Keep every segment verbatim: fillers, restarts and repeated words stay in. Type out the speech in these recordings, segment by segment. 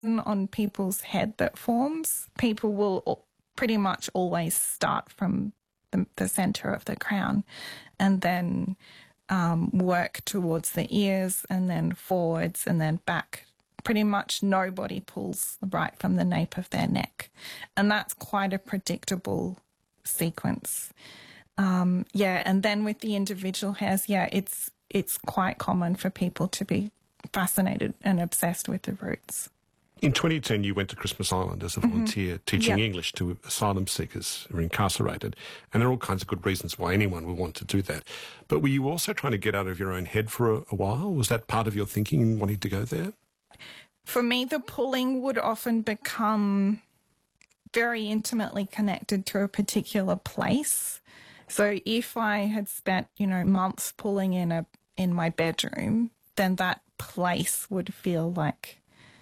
on people's head that forms. People will pretty much always start from the, the centre of the crown and then um, work towards the ears and then forwards and then back. Pretty much nobody pulls right from the nape of their neck. And that's quite a predictable sequence. Um, yeah, and then with the individual hairs, yeah, it's it's quite common for people to be fascinated and obsessed with the roots. In twenty ten, you went to Christmas Island as a volunteer mm-hmm. teaching yep. English to asylum seekers who are incarcerated. And there are all kinds of good reasons why anyone would want to do that. But were you also trying to get out of your own head for a, a while? Was that part of your thinking in wanting to go there? For me, the pulling would often become very intimately connected to a particular place. So if I had spent, you know, months pulling in a in my bedroom, then that place would feel like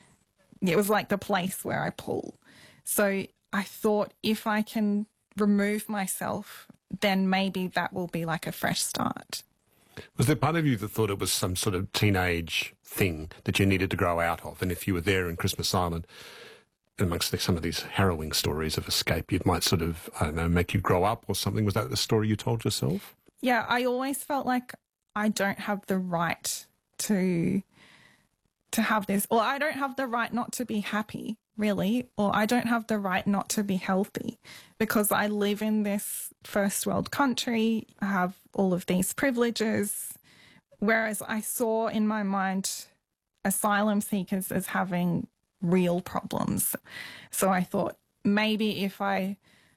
it was like the place where I pull. So I thought if I can remove myself, then maybe that will be like a fresh start. Was there part of you that thought it was some sort of teenage thing that you needed to grow out of? And if you were there in Christmas Island, amongst some of these harrowing stories of escape, it might sort of, I don't know, make you grow up or something? Was that the story you told yourself? Yeah, I always felt like I don't have the right to to have this, or I don't have the right not to be happy, really, or I don't have the right not to be healthy because I live in this first world country, I have all of these privileges, whereas I saw in my mind asylum seekers as having real problems. So I thought maybe if I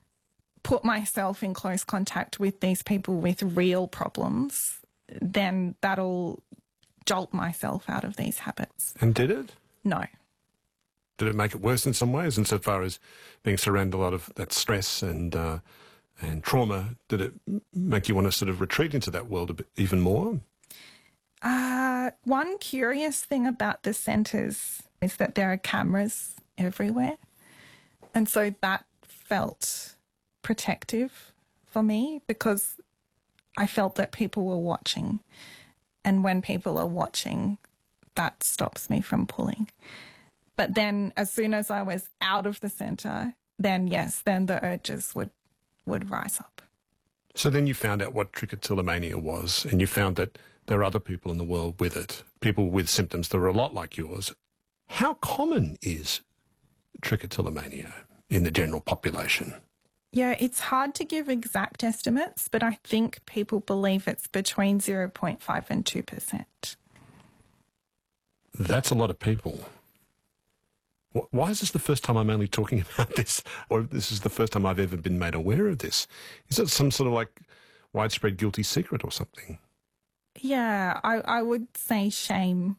put myself in close contact with these people with real problems, then that'll jolt myself out of these habits. And did it? No. Did it make it worse in some ways, insofar as being surrounded a lot of that stress and uh, and trauma? Did it make you want to sort of retreat into that world a bit even more? Uh, one curious thing about the centres is that there are cameras everywhere. And so that felt protective for me because I felt that people were watching. And when people are watching, that stops me from pulling. But then as soon as I was out of the centre, then yes, then the urges would, would rise up. So then you found out what trichotillomania was, and you found that there are other people in the world with it, people with symptoms that are a lot like yours. How common is trichotillomania in the general population? Yeah, it's hard to give exact estimates, but I think people believe it's between zero point five and two percent. That's a lot of people. Why is this the first time I'm only talking about this, or this is the first time I've ever been made aware of this? Is it some sort of like widespread guilty secret or something? Yeah, I, I would say shame.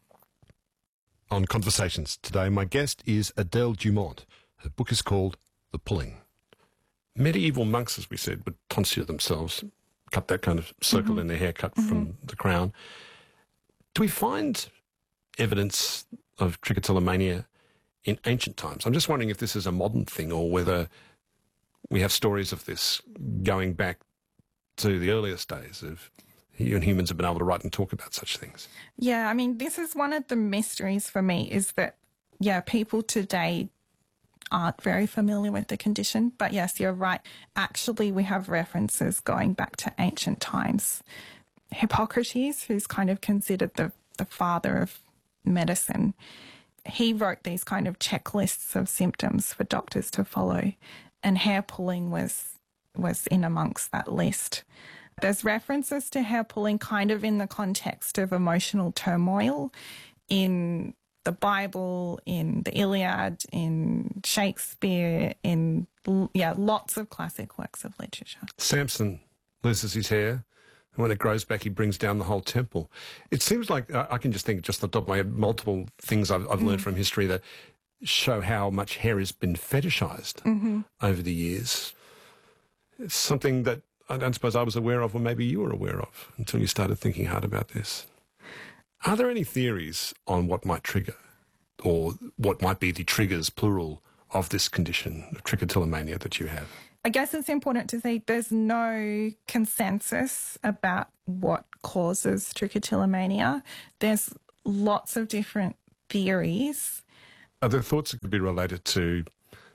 On Conversations today, my guest is Adele Dumont. Her book is called The Pulling. Medieval monks, as we said, would tonsure themselves, cut that kind of circle mm-hmm. in their hair, cut mm-hmm. from the crown. Do we find evidence of trichotillomania in ancient times? I'm just wondering if this is a modern thing or whether we have stories of this going back to the earliest days of you and humans have been able to write and talk about such things. Yeah, I mean, this is one of the mysteries for me is that, yeah, people today aren't very familiar with the condition. But yes, you're right. Actually, we have references going back to ancient times. Hippocrates, who's kind of considered the, the father of medicine, he wrote these kind of checklists of symptoms for doctors to follow, and hair pulling was was in amongst that list. There's references to hair pulling kind of in the context of emotional turmoil in the Bible, in the Iliad, in Shakespeare, in, yeah, lots of classic works of literature. Samson loses his hair. And when it grows back, he brings down the whole temple. It seems like, I can just think, just off the top of my head, multiple things I've, I've mm. learned from history that show how much hair has been fetishized mm-hmm. over the years. It's something that I don't suppose I was aware of, or maybe you were aware of, until you started thinking hard about this. Are there any theories on what might trigger, or what might be the triggers, plural, of this condition of trichotillomania that you have? I guess it's important to say there's no consensus about what causes trichotillomania. There's lots of different theories, Are there thoughts that could be related to,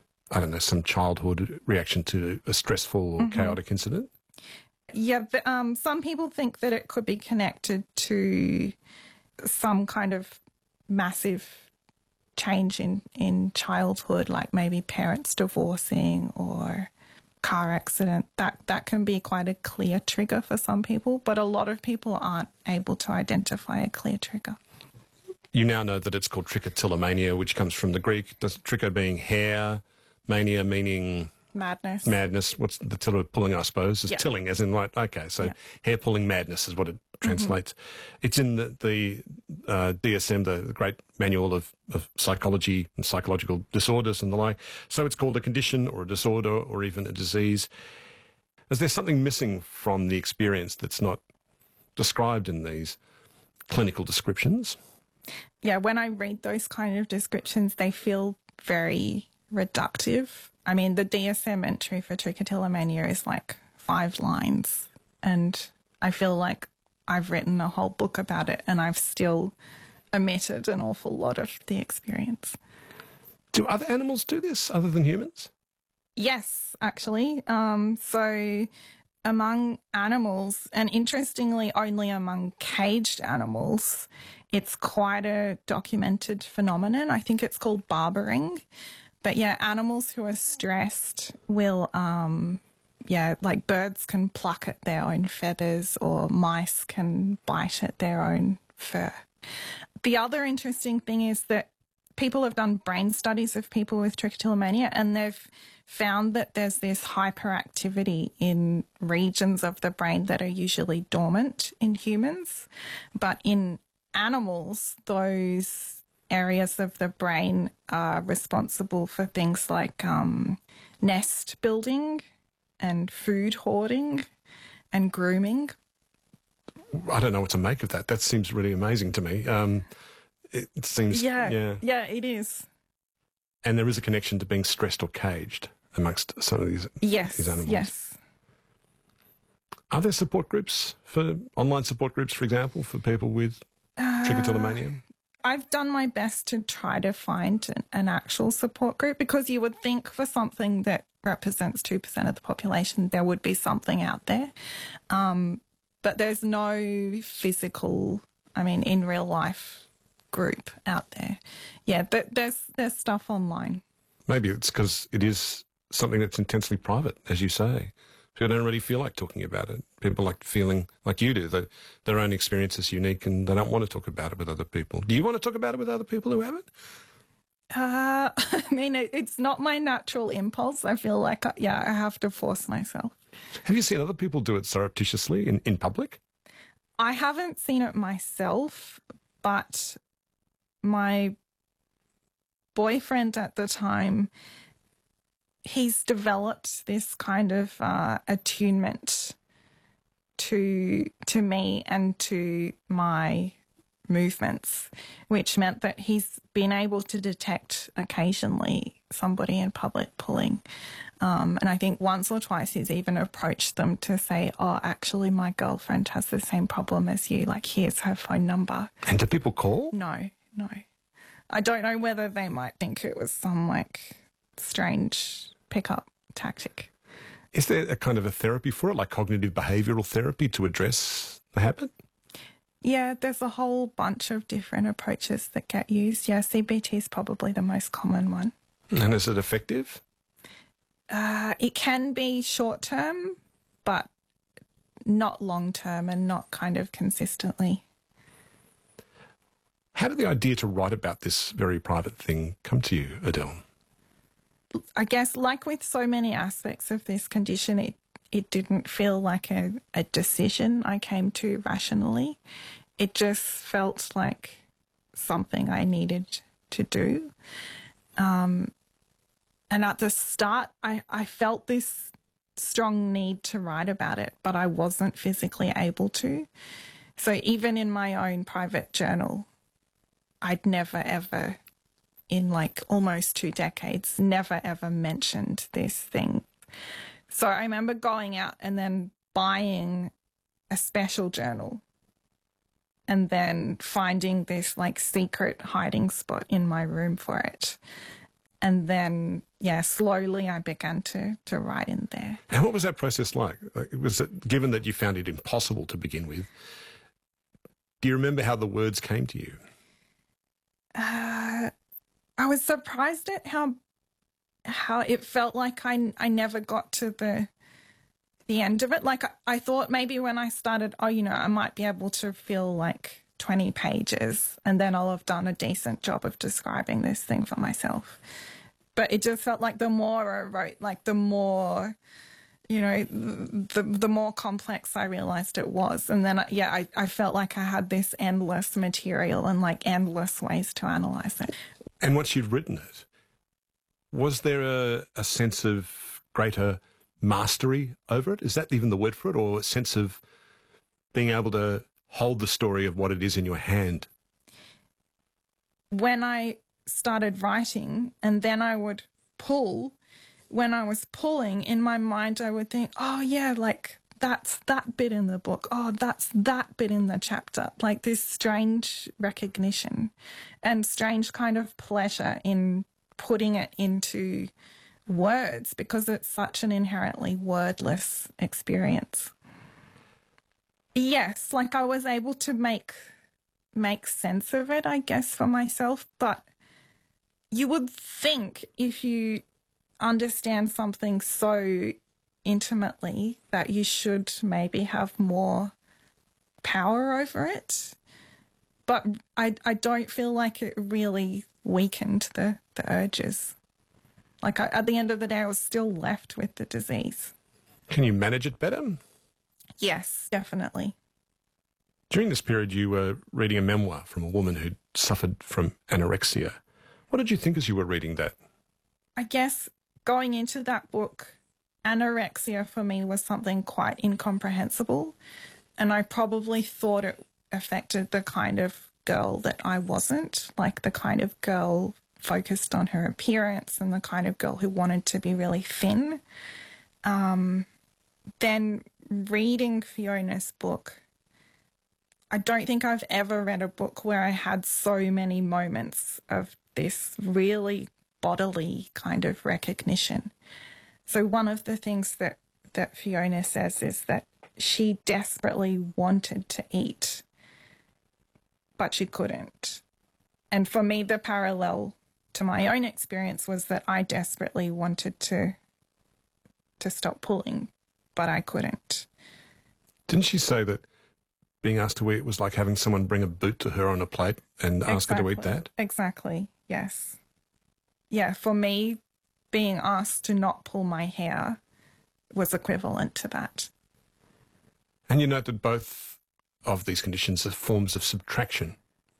I don't know, some childhood reaction to a stressful or mm-hmm. chaotic incident? Yeah, the, um, some people think that it could be connected to some kind of massive change in, in childhood, like maybe parents divorcing or car accident. That that can be quite a clear trigger for some people, but a lot of people aren't able to identify a clear trigger. You now know that it's called trichotillomania, which comes from the Greek. Does tricho being hair, mania meaning madness. Madness. What's the tiller pulling? I suppose is yep. tilling, as in like okay, so yep. hair pulling madness is what it translates. Mm-hmm. It's in the, the uh, D S M, the, the great manual of, of psychology and psychological disorders and the like. So it's called a condition or a disorder or even a disease. Is there something missing from the experience that's not described in these clinical descriptions? Yeah, when I read those kind of descriptions, they feel very reductive. I mean, the D S M entry for trichotillomania is like five lines, and I feel like I've written a whole book about it and I've still omitted an awful lot of the experience. Do other animals do this other than humans? Yes, actually. Um, so among animals, and interestingly only among caged animals, it's quite a documented phenomenon. I think it's called barbering. But yeah, animals who are stressed will, um, yeah, like birds can pluck at their own feathers or mice can bite at their own fur. The other interesting thing is that people have done brain studies of people with trichotillomania and they've found that there's this hyperactivity in regions of the brain that are usually dormant in humans. But in animals, those areas of the brain are responsible for things like um, nest building and food hoarding and grooming. I don't know what to make of that. That seems really amazing to me. Um, it seems... Yeah, yeah, yeah, it is. And there is a connection to being stressed or caged amongst some of these, yes, these animals. Yes, Are there support groups, for online support groups, for example, for people with uh, trichotillomania? I've done my best to try to find an, an actual support group, because you would think for something that represents two percent of the population, there would be something out there. Um, but there's no physical, I mean, in real life group out there. Yeah, but there's, there's stuff online. Maybe it's because it is something that's intensely private, as you say. People don't really feel like talking about it. People like feeling like you do, that their own experience is unique and they don't want to talk about it with other people. Do you want to talk about it with other people who have it? Uh, I mean, it, it's not my natural impulse. I feel like, I, yeah, I have to force myself. Have you seen other people do it surreptitiously in, in public? I haven't seen it myself, but my boyfriend at the time, he's developed this kind of uh, attunement to to me and to my movements, which meant that he's been able to detect occasionally somebody in public pulling. Um, and I think once or twice he's even approached them to say, oh, actually, my girlfriend has the same problem as you. Like, here's her phone number. And do people call? No, no. I don't know whether they might think it was some, like, strange pickup tactic. Is there a kind of a therapy for it, like cognitive behavioural therapy to address the habit? Yeah, there's a whole bunch of different approaches that get used. Yeah, C B T is probably the most common one. And is it effective? Uh, it can be short-term, but not long-term and not kind of consistently. How did the idea to write about this very private thing come to you, Adele? I guess, like with so many aspects of this condition, it, it didn't feel like a, a decision I came to rationally. It just felt like something I needed to do. Um, and at the start, I, I felt this strong need to write about it, but I wasn't physically able to. So even in my own private journal, I'd never, ever, in like almost two decades, never, ever mentioned this thing. So I remember going out and then buying a special journal and then finding this like secret hiding spot in my room for it. And then, yeah, slowly I began to, to write in there. And what was that process like? Like, was it, given that you found it impossible to begin with, do you remember how the words came to you? Uh, I was surprised at how how it felt like I, I never got to the the end of it. Like I, I thought maybe when I started, oh, you know, I might be able to fill like twenty pages and then I'll have done a decent job of describing this thing for myself. But it just felt like the more I wrote, like the more, you know, the the more complex I realized it was. And then, yeah, I, I felt like I had this endless material and like endless ways to analyze it. And once you'd written it, was there a, a sense of greater mastery over it? Is that even the word for it? Or a sense of being able to hold the story of what it is in your hand? When I started writing and then I would pull, when I was pulling in my mind, I would think, oh yeah, like that's that bit in the book. Oh, that's that bit in the chapter. Like this strange recognition and strange kind of pleasure in putting it into words because it's such an inherently wordless experience. Yes, like I was able to make make sense of it, I guess, for myself. But you would think if you understand something so intimately that you should maybe have more power over it. But I, I don't feel like it really weakened the, the urges. Like I, at the end of the day, I was still left with the disease. Can you manage it better? Yes, definitely. During this period, you were reading a memoir from a woman who'd suffered from anorexia. What did you think as you were reading that? I guess going into that book, anorexia for me was something quite incomprehensible. And I probably thought it affected the kind of girl that I wasn't, like the kind of girl focused on her appearance and the kind of girl who wanted to be really thin. Um, then reading Fiona's book, I don't think I've ever read a book where I had so many moments of this really bodily kind of recognition. So one of the things that, that Fiona says is that she desperately wanted to eat, but she couldn't. And for me, the parallel to my own experience was that I desperately wanted to to stop pulling, but I couldn't. Didn't she say that being asked to eat was like having someone bring a boot to her on a plate and ask Exactly. her to eat that? Exactly, yes. Yeah, for me, being asked to not pull my hair was equivalent to that. And you note that both of these conditions are forms of subtraction.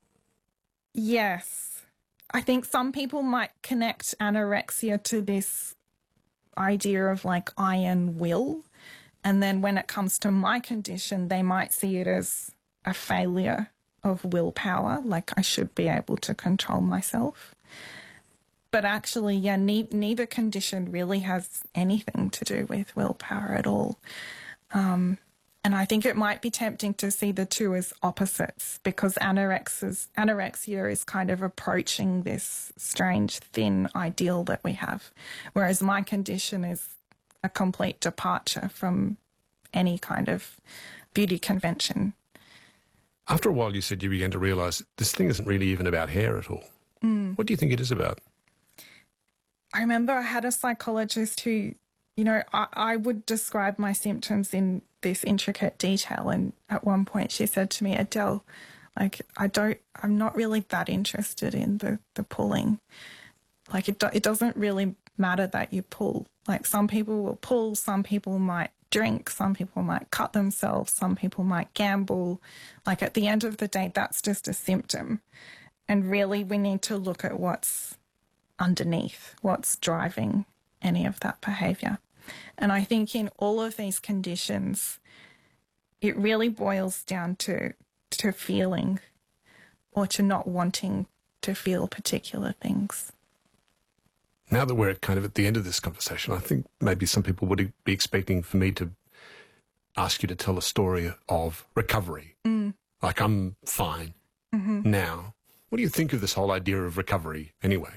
Yes. I think some people might connect anorexia to this idea of like iron will. And then when it comes to my condition, they might see it as a failure of willpower, like I should be able to control myself. But actually, yeah, ne- neither condition really has anything to do with willpower at all. Um, and I think it might be tempting to see the two as opposites because anorexia, anorexia is kind of approaching this strange, thin ideal that we have, whereas my condition is a complete departure from any kind of beauty convention. After a while, you said you began to realise this thing isn't really even about hair at all. Mm. What do you think it is about? I remember I had a psychologist who, you know, I, I would describe my symptoms in this intricate detail. And at one point she said to me, Adele, like, I don't, I'm not really that interested in the, the pulling. Like, it, do, it doesn't really matter that you pull. Like, some people will pull, some people might drink, some people might cut themselves, some people might gamble. Like, at the end of the day, that's just a symptom. And really, we need to look at what's underneath, what's driving any of that behaviour. And I think in all of these conditions, it really boils down to to feeling or to not wanting to feel particular things. Now that we're kind of at the end of this conversation, I think maybe some people would be expecting for me to ask you to tell a story of recovery. Mm. like I'm fine Mm-hmm. now. What do you think of this whole idea of recovery anyway?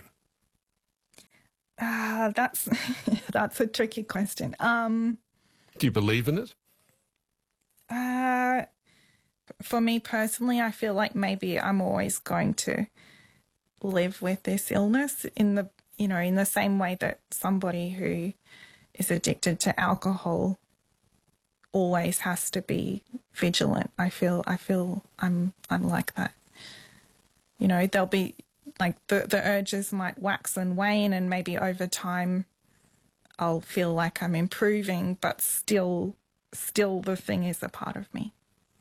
Uh, that's that's a tricky question. Um, Do you believe in it? uh, for me personally, I feel like maybe I'm always going to live with this illness in the, you know, in the same way that somebody who is addicted to alcohol always has to be vigilant. I feel, I feel I'm, I'm like that. You know, there'll be like the, the urges might wax and wane, and maybe over time I'll feel like I'm improving, but still, still the thing is a part of me.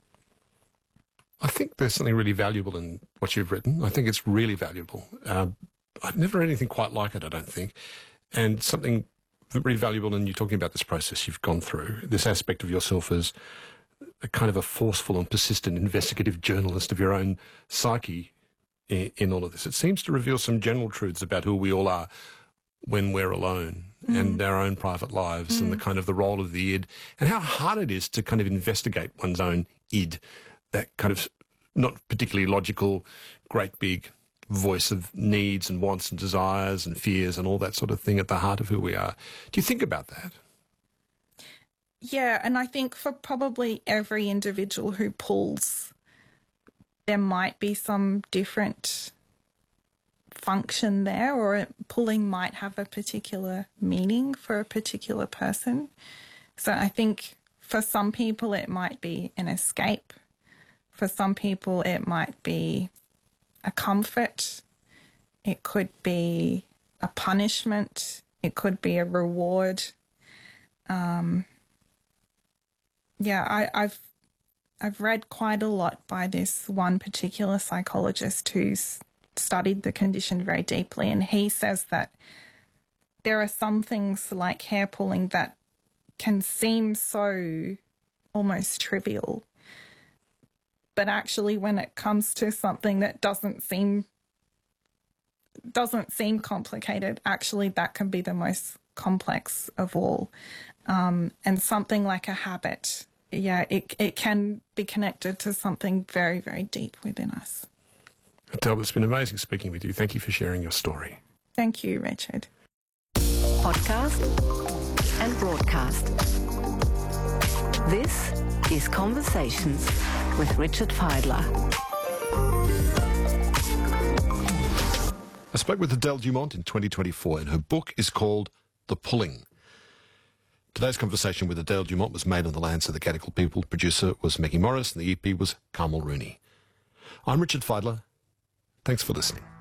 I think there's something really valuable in what you've written. I think it's really valuable. Uh, I've never read anything quite like it, I don't think. And something really valuable in you talking about this process you've gone through, this aspect of yourself as a kind of a forceful and persistent investigative journalist of your own psyche in, in all of this. It seems to reveal some general truths about who we all are when we're alone mm. and our own private lives mm. and the kind of the role of the id and how hard it is to kind of investigate one's own id, that kind of not particularly logical, great big voice of needs and wants and desires and fears and all that sort of thing at the heart of who we are. Do you think about that? Yeah, and I think for probably every individual who pulls, there might be some different function there, or pulling might have a particular meaning for a particular person. So I think for some people it might be an escape. For some people it might be a comfort. It could be a punishment. It could be a reward. Um, yeah, I, I've I've read quite a lot by this one particular psychologist who's studied the condition very deeply, and he says that there are some things like hair pulling that can seem so almost trivial, but actually when it comes to something that doesn't seem doesn't seem complicated, actually that can be the most complex of all. Um, and something like a habit, yeah, it it can be connected to something very, very deep within us. Adele, it's been amazing speaking with you. Thank you for sharing your story. Thank you, Richard. Podcast and broadcast. This is Conversations with Richard Fidler. I spoke with Adele Dumont in twenty twenty-four, and her book is called The Pulling. Today's conversation with Adele Dumont was made on the lands of the Gadigal people. Producer was Maggie Morris, and the E P was Carmel Rooney. I'm Richard Fidler. Thanks for listening.